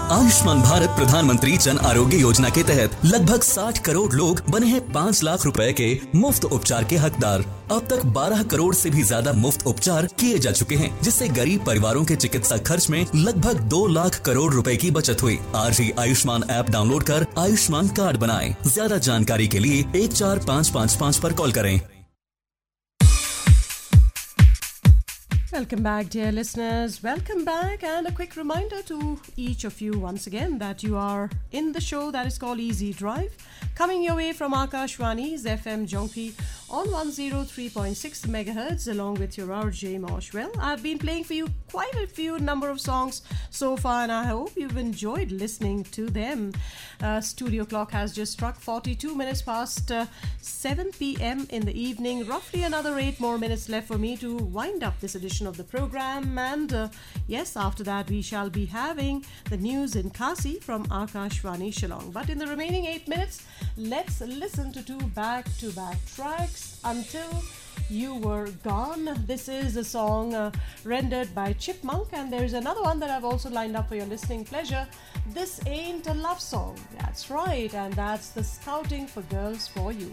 आयुष्मान भारत प्रधानमंत्री जन आरोग्य योजना के तहत लगभग 60 करोड़ लोग बने हैं 5 लाख रुपए के मुफ्त उपचार के हकदार। अब तक 12 करोड़ से भी ज्यादा मुफ्त उपचार किए जा चुके हैं, जिससे गरीब परिवारों के चिकित्सा खर्च में लगभग 2 लाख करोड़ रुपए की बचत हुई। आज ही आयुष्मान ऐप डाउनलोड कर आयुष्मान कार्ड बनाएं। ज्यादा जानकारी के लिए 14555 पर कॉल करें। Welcome back, dear listeners. Welcome back, and a quick reminder to each of you once again that you are in the show that is called Easy Drive, coming your way from Akashwani's FM Jonki on 103.6 megahertz, along with your RJ Moshwell. I've been playing for you quite a few number of songs so far, and I hope you've enjoyed listening to them. Studio clock has just struck 42 minutes past 7 p.m. in the evening. Roughly another 8 more minutes left for me to wind up this edition of the program, and yes, after that we shall be having the news in Khasi from Akashwani Shillong. But in the remaining 8 minutes, let's listen to 2 back-to-back tracks. Until You Were Gone. This is a song rendered by Chipmunk, and there's another one that I've also lined up for your listening pleasure. This Ain't a Love Song. That's right, and that's the Scouting for Girls for You.